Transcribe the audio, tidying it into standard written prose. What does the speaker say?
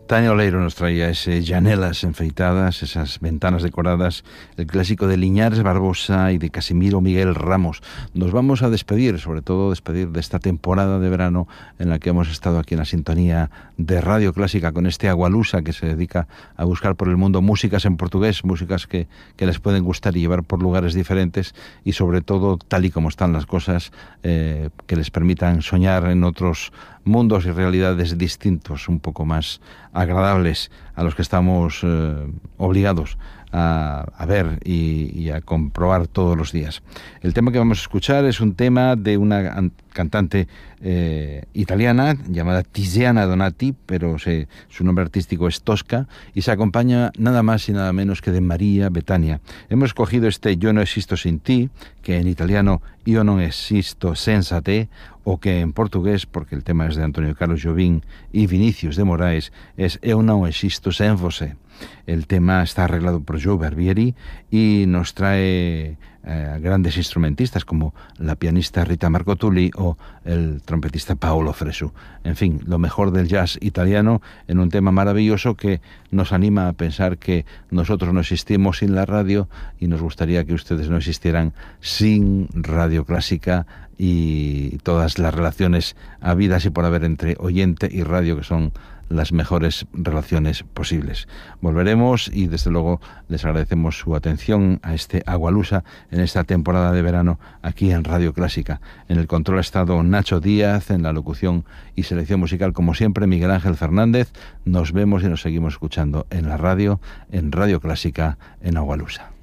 Tania Oleiro nos traía ese Llanelas enfeitadas, esas ventanas decoradas, el clásico de Liñares Barbosa y de Casimiro Miguel Ramos. Nos vamos a despedir, sobre todo despedir de esta temporada de verano en la que hemos estado aquí en la sintonía de Radio Clásica con este Agualusa que se dedica a buscar por el mundo músicas en portugués, músicas que les pueden gustar y llevar por lugares diferentes y sobre todo, tal y como están las cosas, que les permitan soñar en otros mundos y realidades distintos, un poco más agradables a los que estamos obligados a ver y a comprobar todos los días. El tema que vamos a escuchar es un tema de una cantante italiana llamada Tiziana Donati, pero su nombre artístico es Tosca, y se acompaña nada más y nada menos que de María Betania. Hemos escogido este Yo no existo sin ti, que en italiano Io non esisto senza te, o que en portugués, porque el tema es de Antonio Carlos Jobim y Vinicius de Moraes, es Eu non existo sen você. El tema está arreglado por Joe Barbieri y nos trae grandes instrumentistas como la pianista Rita Marcotulli o el trompetista Paolo Fresu. En fin, lo mejor del jazz italiano en un tema maravilloso que nos anima a pensar que nosotros no existimos sin la radio y nos gustaría que ustedes no existieran sin Radio Clásica y todas las relaciones habidas y por haber entre oyente y radio, que son las mejores relaciones posibles. Volveremos y desde luego les agradecemos su atención a este Agualusa en esta temporada de verano aquí en Radio Clásica. En el control ha estado Nacho Díaz, en la locución y selección musical como siempre Miguel Ángel Fernández. Nos vemos y nos seguimos escuchando en la radio, en Radio Clásica, en Agualusa.